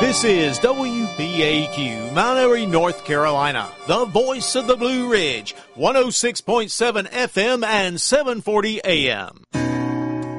This is WBAQ, Mount Airy, North Carolina, the voice of the Blue Ridge, 106.7 FM and 740 AM.